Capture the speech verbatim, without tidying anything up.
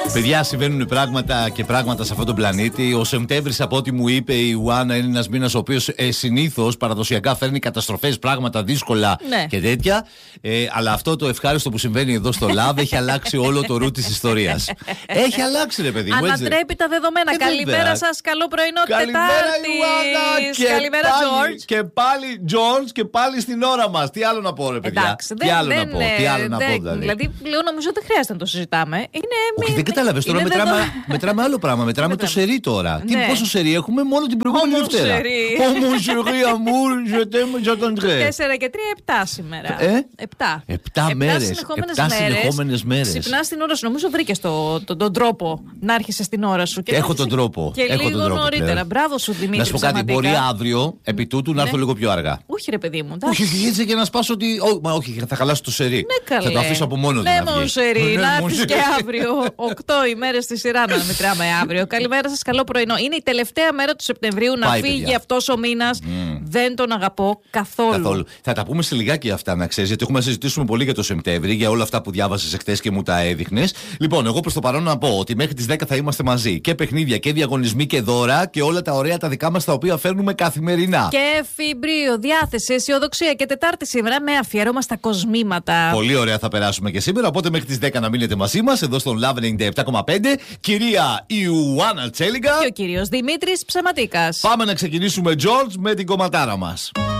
Παιδιά, συμβαίνουν πράγματα και πράγματα σε αυτόν τον πλανήτη. Ο Σεπτέμβρης, από ό,τι μου είπε η Ιουάννα, είναι ένας μήνας ο οποίος ε, συνήθως παραδοσιακά φέρνει καταστροφές, πράγματα δύσκολα ναι. και τέτοια. Ε, αλλά αυτό το ευχάριστο που συμβαίνει εδώ στο Love έχει αλλάξει όλο το ρου της ιστορίας. Έχει αλλάξει, ρε παιδί μου. Ανατρέπει τα δεδομένα. Ε, καλημέρα σας, καλό πρωινό Τετάρτη. Καλημέρα, George. Και πάλι, George, και πάλι στην ώρα μας. Τι άλλο να πω, ρε παιδιά. Εντάξει, τι δεν, άλλο δεν, να πω. Τι άλλο να πω, δηλαδή. Δηλαδή, λέω, νομίζω ότι δεν χρειάζεται να το συζητάμε. Είναι, Όχι, δεν κατάλαβες. Τώρα μετράμε, μετράμε άλλο πράγμα. Μετράμε το σερί τώρα. Ναι. Τι, πόσο σερί έχουμε, μόνο την προηγούμενη Δευτέρα. Όμω σερί, αμούρ, je t'aime, je t'entends. Τέσσερα και τρία, επτά σήμερα. Ε? Επτά. Επτά μέρες. Επτά συνεχόμενες μέρες. Ξυπνάς την ώρα σου. Νομίζω βρήκες το, το, τον τρόπο να έρχεσαι στην ώρα σου. Και έχω τον τρόπο. Και έχω λίγο τον τρόπο νωρίτερα. πλέον. Μπράβο σου, Δημήτρη. Να σου πω κάτι, μπορεί αύριο επί τούτου να έρθω λίγο πιο αργά. Όχι, ρε παιδί μου. Όχι, έτσι και να σπάσω ότι. Όχι, θα χαλάσω το σερί. Θα το αφήσω από μόνο του. Ναι, μόνο σερί. Να έρθει και αύριο. Οκτώ ημέρες στη σειρά να μετράμε αύριο. Καλημέρα σας, καλό πρωινό. Είναι η τελευταία μέρα του Σεπτεμβρίου να φύγει αυτός ο μήνας. Δεν τον αγαπώ καθόλου. Καθόλου. Θα τα πούμε σε λιγάκι αυτά, να ξέρεις, γιατί έχουμε να συζητήσουμε πολύ για το Σεπτέμβρη, για όλα αυτά που διάβασες εχθές και μου τα έδειχνες. Λοιπόν, εγώ προς το παρόν να πω ότι μέχρι τις δέκα θα είμαστε μαζί. Και παιχνίδια και διαγωνισμοί και δώρα και όλα τα ωραία τα δικά μας τα οποία φέρνουμε καθημερινά. Και εφηβρίο, διάθεση, αισιοδοξία και Τετάρτη σήμερα με αφιέρωμα στα κοσμήματα. Πολύ ωραία θα περάσουμε και σήμερα. Οπότε μέχρι τις δέκα να μείνετε μαζί μας εδώ στον Love ενενήντα επτά κόμμα πέντε. Κυρία Ιουάννα Τσέλιγκα και ο κύριος Δημήτρης Ψεματίκας. Πάμε να ξεκινήσουμε, George, με την κομματάρα μας.